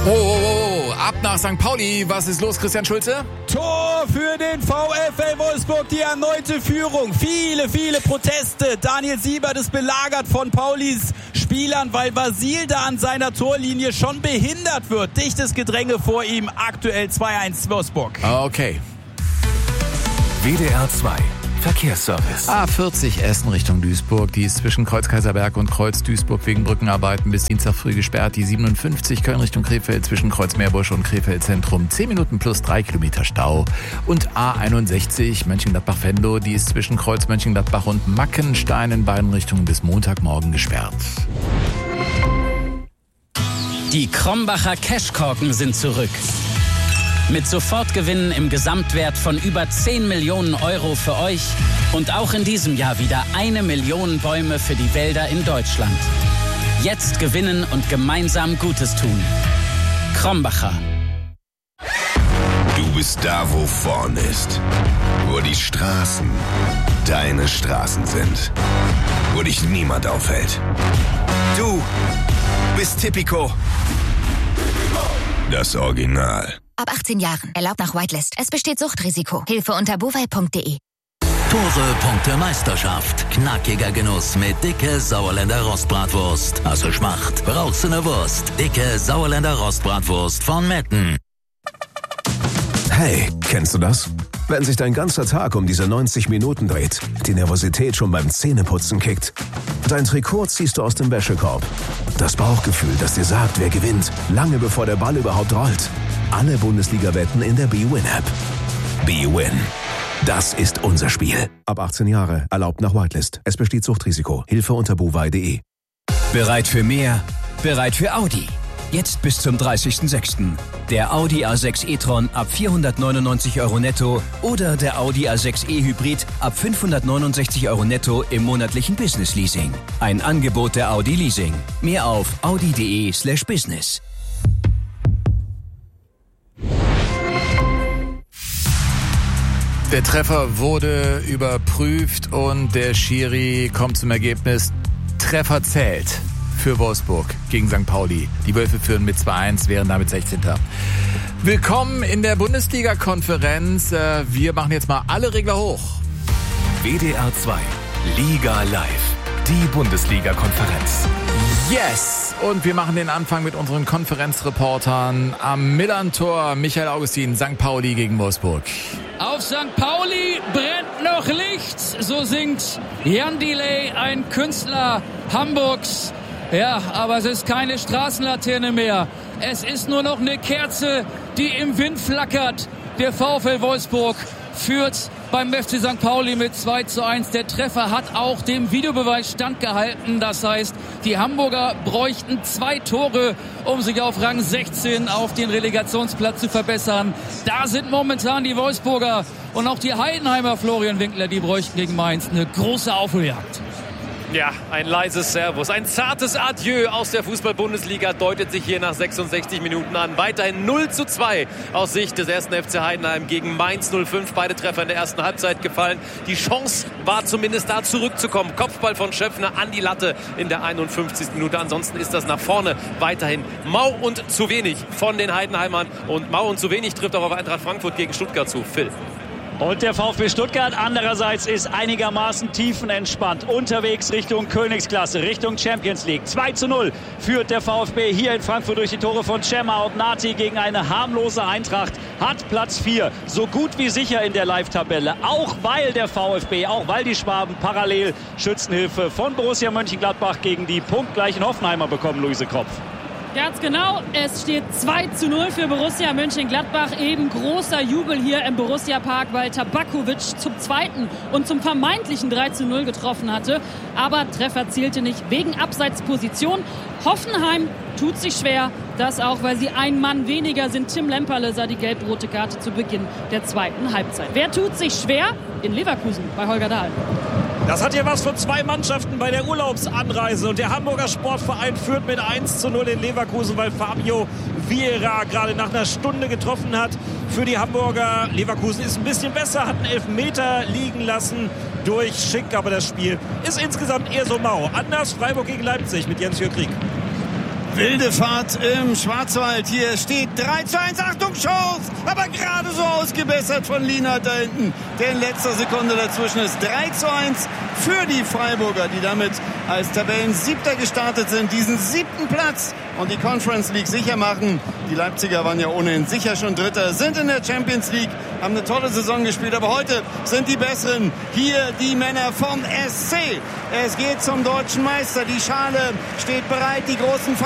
Oh, ab nach St. Pauli. Was ist los, Christian Schulze? Tor für den VfL Wolfsburg, die erneute Führung. Viele Proteste. Daniel Siebert ist belagert von Paulis Spielern, weil Basil da an seiner Torlinie schon behindert wird. Dichtes Gedränge vor ihm. Aktuell 2-1 Wolfsburg. Okay. WDR 2 Verkehrsservice. A40 Essen Richtung Duisburg. Die ist zwischen Kreuz Kaiserberg und Kreuz Duisburg wegen Brückenarbeiten bis Dienstag früh gesperrt. Die 57 Köln Richtung Krefeld zwischen Kreuz Meerbusch und Krefeld Zentrum. 10 Minuten plus 3 Kilometer Stau. Und A61 Mönchengladbach-Venlo. Die ist zwischen Kreuz Mönchengladbach und Mackenstein in beiden Richtungen bis Montagmorgen gesperrt. Die Krombacher Cashkorken sind zurück. Mit Sofortgewinnen im Gesamtwert von über 10 Millionen Euro für euch und auch in diesem Jahr wieder 1 Million Bäume für die Wälder in Deutschland. Jetzt gewinnen und gemeinsam Gutes tun. Krombacher. Du bist da, wo vorn ist. Wo die Straßen deine Straßen sind. Wo dich niemand aufhält. Du bist Tipico. Das Original. Ab 18 Jahren. Erlaubt nach Whitelist. Es besteht Suchtrisiko. Hilfe unter bovai.de. Tore, Punkte, Meisterschaft. Knackiger Genuss mit dicke Sauerländer Rostbratwurst. Also Schmacht. Brauchst du ne Wurst? Dicke Sauerländer Rostbratwurst von Metten. Hey, kennst du das? Wenn sich dein ganzer Tag um diese 90 Minuten dreht, die Nervosität schon beim Zähneputzen kickt. Dein Trikot ziehst du aus dem Wäschekorb. Das Bauchgefühl, das dir sagt, wer gewinnt, lange bevor der Ball überhaupt rollt. Alle Bundesliga-Wetten in der BWin-App. BWin. Das ist unser Spiel. Ab 18 Jahre. Erlaubt nach Whitelist. Es besteht Suchtrisiko. Hilfe unter bovai.de. Bereit für mehr? Bereit für Audi. Jetzt bis zum 30.06. Der Audi A6 e-tron ab 499 € netto oder der Audi A6 e-Hybrid ab 569 € netto im monatlichen Business-Leasing. Ein Angebot der Audi Leasing. Mehr auf audi.de/business. Der Treffer wurde überprüft und der Schiri kommt zum Ergebnis, Treffer zählt für Wolfsburg gegen St. Pauli. Die Wölfe führen mit 2-1, wären damit 16. Willkommen in der Bundesliga-Konferenz. Wir machen jetzt mal alle Regler hoch. WDR 2 Liga Live. Die Bundesliga-Konferenz. Yes! Und wir machen den Anfang mit unseren Konferenzreportern am Millern-Tor. Michael Augustin, St. Pauli gegen Wolfsburg. Auf St. Pauli brennt noch Licht, so singt Jan Delay, ein Künstler Hamburgs. Ja, aber es ist keine Straßenlaterne mehr. Es ist nur noch eine Kerze, die im Wind flackert. Der VfL Wolfsburg führt beim FC St. Pauli mit 2:1. Der Treffer hat auch dem Videobeweis standgehalten. Das heißt, die Hamburger bräuchten 2 Tore, um sich auf Rang 16 auf den Relegationsplatz zu verbessern. Da sind momentan die Wolfsburger und auch die Heidenheimer, Florian Winkler, die bräuchten gegen Mainz eine große Aufholjagd. Ja, ein leises Servus, ein zartes Adieu aus der Fußball-Bundesliga deutet sich hier nach 66 Minuten an. Weiterhin 0:2 aus Sicht des 1. FC Heidenheim gegen Mainz 05. Beide Treffer in der ersten Halbzeit gefallen. Die Chance war zumindest da zurückzukommen. Kopfball von Schöpfner an die Latte in der 51. Minute. Ansonsten ist das nach vorne weiterhin mau und zu wenig von den Heidenheimern. Und mau und zu wenig trifft auch auf Eintracht Frankfurt gegen Stuttgart zu. Phil. Und der VfB Stuttgart andererseits ist einigermaßen tiefenentspannt. Unterwegs Richtung Königsklasse, Richtung Champions League. 2:0 führt der VfB hier in Frankfurt durch die Tore von Cema und Nati gegen eine harmlose Eintracht. Hat Platz 4, so gut wie sicher in der Live-Tabelle. Auch weil der VfB, auch weil die Schwaben parallel Schützenhilfe von Borussia Mönchengladbach gegen die punktgleichen Hoffenheimer bekommen, Luise Kropf. Ganz genau, es steht 2:0 für Borussia Mönchengladbach. Eben großer Jubel hier im Borussia Park, weil Tabakovic zum zweiten und zum vermeintlichen 3:0 getroffen hatte. Aber Treffer zählte nicht wegen Abseitsposition. Hoffenheim tut sich schwer, das auch, weil sie ein Mann weniger sind. Tim Lemperle sah die gelb-rote Karte zu Beginn der zweiten Halbzeit. Wer tut sich schwer? In Leverkusen bei Holger Dahl. Das hat ja was von 2 Mannschaften bei der Urlaubsanreise. Und der Hamburger Sportverein führt mit 1:0 in Leverkusen, weil Fabio Vieira gerade nach einer Stunde getroffen hat. Für die Hamburger, Leverkusen ist ein bisschen besser, hat einen Elfmeter liegen lassen durch Schick. Aber das Spiel ist insgesamt eher so mau. Anders Freiburg gegen Leipzig mit Jens-Jürgen Krieg. Wilde Fahrt im Schwarzwald. Hier steht 3:1. Achtung, Chance! Aber gerade so ausgebessert von Lienhardt da hinten, der in letzter Sekunde dazwischen ist. 3:1 für die Freiburger, die damit als Tabellensiebter gestartet sind, diesen 7. Platz und die Conference League sicher machen. Die Leipziger waren ja ohnehin sicher schon Dritter, sind in der Champions League, haben eine tolle Saison gespielt, aber heute sind die Besseren. Hier die Männer vom SC. Es geht zum deutschen Meister. Die Schale steht bereit, die großen